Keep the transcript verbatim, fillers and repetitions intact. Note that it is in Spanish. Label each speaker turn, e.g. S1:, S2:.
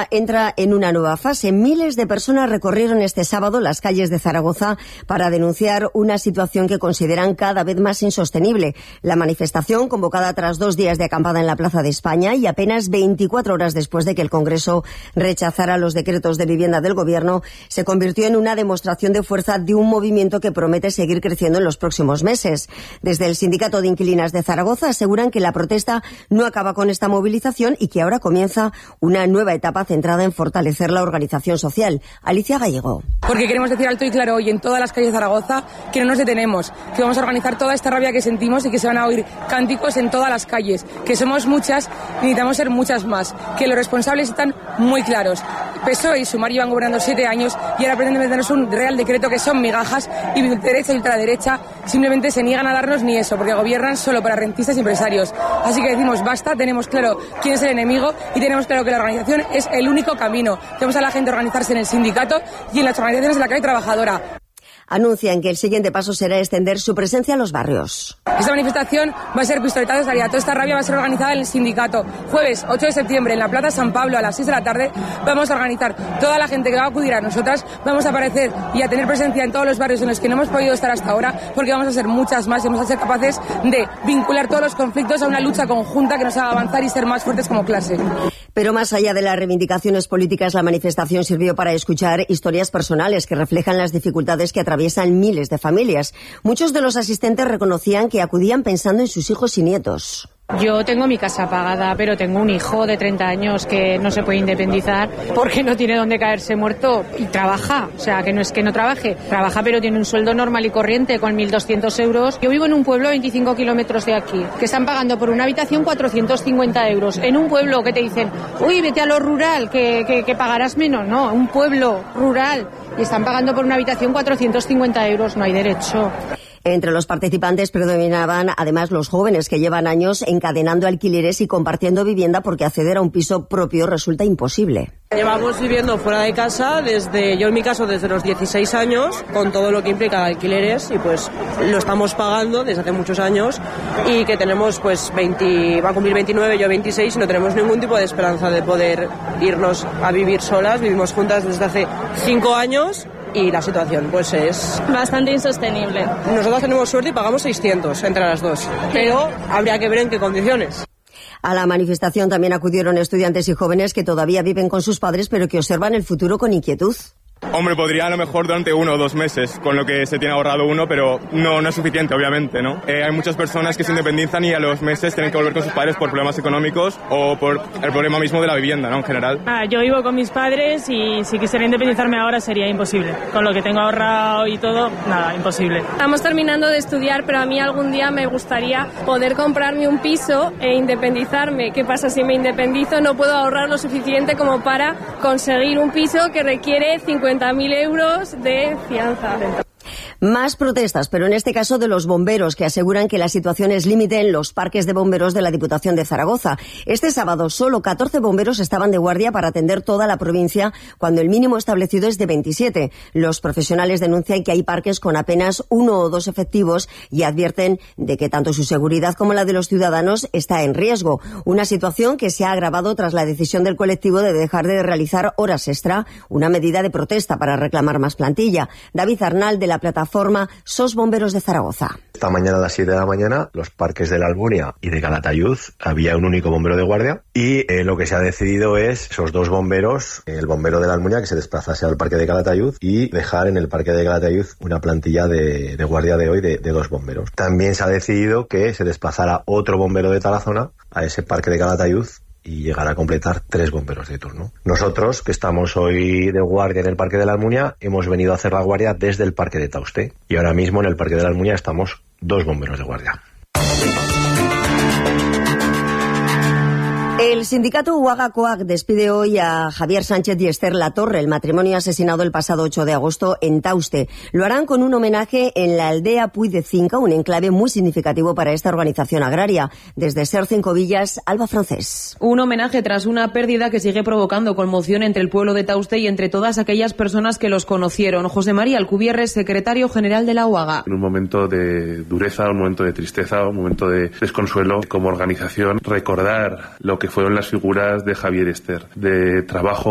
S1: huelga entra en una nueva fase. Miles de personas recorrieron este sábado las calles de Zaragoza para denunciar una situación que consideran cada vez más insostenible. La manifestación, convocada tras dos días de acampada en la Plaza de España y apenas veinticuatro horas después de que el Congreso rechazara los decretos de vivienda del Gobierno, se convirtió en una demostración de fuerza de un movimiento que promete seguir creciendo en los próximos meses. Desde el Sindicato de Inquilinas de Zaragoza aseguran que la protesta no acaba con esta movilización y que ahora comienza una nueva etapa centrada en fortalecer la organización social. Alicia Gallego.
S2: Porque queremos decir alto y claro hoy en todas las calles de Zaragoza que no nos detenemos, que vamos a organizar toda esta rabia que sentimos y que se van a oír cánticos en todas las calles, que somos muchas y necesitamos ser muchas más, que los responsables están muy claros. P S O E y Sumar llevan gobernando siete años y ahora pretenden meternos un real decreto que son migajas y derecha y ultraderecha simplemente se niegan a darnos ni eso, porque gobiernan solo para rentistas y empresarios. Así que decimos basta, tenemos claro quién es el enemigo y tenemos claro que la organización es el único camino. Tenemos a la gente organizarse en el sindicato y en las organizaciones de la clase trabajadora.
S1: Anuncian que el siguiente paso será extender su presencia a los barrios.
S2: Esta manifestación va a ser pistoletazo de salida. Toda esta rabia va a ser organizada en el sindicato. Jueves ocho de septiembre en la Plaza San Pablo a las seis de la tarde vamos a organizar toda la gente que va a acudir a nosotras. Vamos a aparecer y a tener presencia en todos los barrios en los que no hemos podido estar hasta ahora, porque vamos a ser muchas más y vamos a ser capaces de vincular todos los conflictos a una lucha conjunta que nos haga avanzar y ser más fuertes como clase.
S1: Pero más allá de las reivindicaciones políticas, la manifestación sirvió para escuchar historias personales que reflejan las dificultades que atraviesan miles de familias. Muchos de los asistentes reconocían que acudían pensando en sus hijos y nietos.
S3: Yo tengo mi casa pagada, pero tengo un hijo de treinta años que no se puede independizar porque no tiene dónde caerse muerto y trabaja. O sea, que no es que no trabaje, trabaja pero tiene un sueldo normal y corriente con mil doscientos euros. Yo vivo en un pueblo a veinticinco kilómetros de aquí, que están pagando por una habitación cuatrocientos cincuenta euros. En un pueblo que te dicen, uy, vete a lo rural, que, que, que pagarás menos. No, un pueblo rural y están pagando por una habitación cuatrocientos cincuenta euros. No hay derecho.
S1: Entre los participantes predominaban además los jóvenes que llevan años encadenando alquileres y compartiendo vivienda porque acceder a un piso propio resulta imposible.
S4: Llevamos viviendo fuera de casa desde, yo en mi caso, desde los dieciséis años, con todo lo que implica alquileres y pues lo estamos pagando desde hace muchos años y que tenemos pues veinte, va a cumplir veintinueve, yo veintiséis y no tenemos ningún tipo de esperanza de poder irnos a vivir solas. Vivimos juntas desde hace cinco años. Y la situación pues es
S5: bastante insostenible.
S4: Nosotros tenemos suerte y pagamos seiscientos entre las dos, pero habría que ver en qué condiciones.
S1: A la manifestación también acudieron estudiantes y jóvenes que todavía viven con sus padres pero que observan el futuro con inquietud.
S6: Hombre, podría a lo mejor durante uno o dos meses, con lo que se tiene ahorrado uno, pero no, no es suficiente, obviamente, ¿no? Eh, hay muchas personas que se independizan y a los meses tienen que volver con sus padres por problemas económicos o por el problema mismo de la vivienda, ¿no? En general.
S5: Ah, yo vivo con mis padres y si quisiera independizarme ahora sería imposible. Con lo que tengo ahorrado y todo, nada, imposible.
S7: Estamos terminando de estudiar, pero a mí algún día me gustaría poder comprarme un piso e independizarme. ¿Qué pasa si me independizo? No puedo ahorrar lo suficiente como para conseguir un piso que requiere cincuenta mil euros de fianza.
S1: Más protestas, pero en este caso de los bomberos, que aseguran que la situación es límite en los parques de bomberos de la Diputación de Zaragoza. Este sábado solo catorce bomberos estaban de guardia para atender toda la provincia, cuando el mínimo establecido es de veintisiete. Los profesionales denuncian que hay parques con apenas uno o dos efectivos y advierten de que tanto su seguridad como la de los ciudadanos está en riesgo. Una situación que se ha agravado tras la decisión del colectivo de dejar de realizar horas extra, una medida de protesta para reclamar más plantilla. David Arnal, de la plataforma S O S Bomberos de Zaragoza.
S8: Esta mañana a las siete de la mañana, los parques de la Almunia y de Calatayud había un único bombero de guardia y eh, lo que se ha decidido es esos dos bomberos, el bombero de la Almunia que se desplazase al parque de Calatayud y dejar en el parque de Calatayud una plantilla de, de guardia de hoy de, de dos bomberos. También se ha decidido que se desplazara otro bombero de Tarazona a ese parque de Calatayud y llegar a completar tres bomberos de turno. Nosotros, que estamos hoy de guardia en el Parque de la Almunia, hemos venido a hacer la guardia desde el Parque de Tauste. Y ahora mismo en el Parque de la Almunia estamos dos bomberos de guardia.
S1: El sindicato Uaga-Coag despide hoy a Javier Sánchez y Esther Latorre, el matrimonio asesinado el pasado ocho de agosto en Tauste. Lo harán con un homenaje en la aldea Puy de Cinca, un enclave muy significativo para esta organización agraria. Desde Ser Cinco Villas, Alba Francés.
S9: Un homenaje tras una pérdida que sigue provocando conmoción entre el pueblo de Tauste y entre todas aquellas personas que los conocieron. José María Alcubierre, secretario general de la Uaga.
S10: En un momento de dureza, un momento de tristeza, un momento de desconsuelo, como organización, recordar lo que fueron las figuras de Javier y Esther, de trabajo